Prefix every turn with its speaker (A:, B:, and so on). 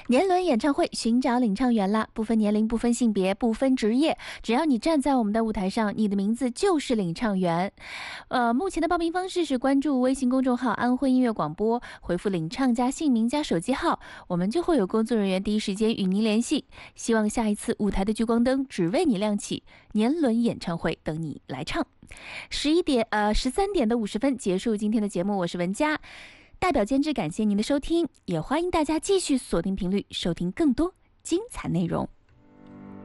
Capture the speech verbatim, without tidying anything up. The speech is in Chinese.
A: 年轮演唱会寻找领唱员啦，不分年龄，不分性别，不分职业，只要你站在我们的舞台上，你的名字就是领唱员。呃，目前的报名方式是关注微信公众号安徽音乐广播，回复领唱加姓名加手机号，我们就会有工作人员第一时间与您联系。希望下一次舞台的聚光灯只为你亮起，年轮演唱会等你来唱。十一点呃十三点的五十分结束今天的节目，我是文佳。代表监制感谢您的收听，也欢迎大家继续锁定频率收听更多精彩内容。